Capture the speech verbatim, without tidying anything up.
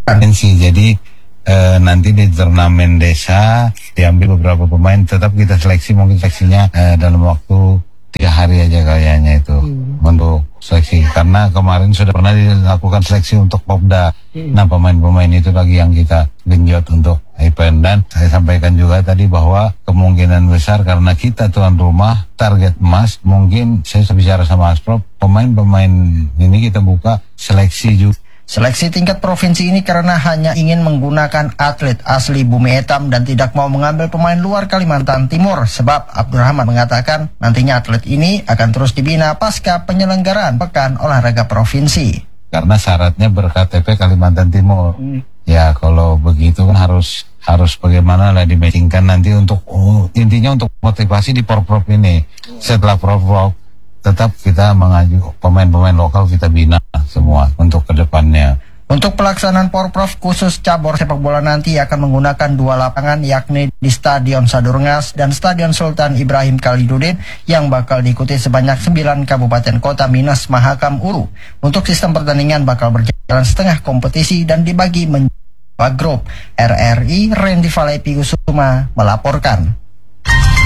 sih. Jadi eh, nanti di turnamen desa diambil beberapa pemain, tetap kita seleksi, mungkin seleksinya eh, dalam waktu tiga hari aja kayaknya itu hmm. untuk seleksi, karena kemarin sudah pernah dilakukan seleksi untuk Popda. hmm. Nah, pemain-pemain itu lagi yang kita genjot untuk event. Dan saya sampaikan juga tadi bahwa kemungkinan besar karena kita tuan rumah target emas, mungkin saya bicara sama Asprop, pemain-pemain ini kita buka seleksi juga. Seleksi tingkat provinsi ini karena hanya ingin menggunakan atlet asli Bumi Etam dan tidak mau mengambil pemain luar Kalimantan Timur, sebab Abdurrahman mengatakan nantinya atlet ini akan terus dibina pasca penyelenggaraan Pekan Olahraga Provinsi. Karena syaratnya ber-K T P Kalimantan Timur. Hmm. Ya kalau begitu kan harus harus bagaimana lah dimatchingkan nanti untuk oh, intinya untuk motivasi di Porprov ini. Setelah Porprov tetap kita mengaju pemain-pemain lokal, kita bina semua untuk kedepannya. Untuk pelaksanaan Porprov khusus cabur sepak bola nanti akan menggunakan dua lapangan, yakni di Stadion Sadurngas dan Stadion Sultan Ibrahim Khalidudin, yang bakal diikuti sebanyak sembilan kabupaten kota minus Mahakam Uru. Untuk sistem pertandingan bakal berjalan setengah kompetisi dan dibagi menjadi grup. R R I Randy Valepi Kusuma melaporkan.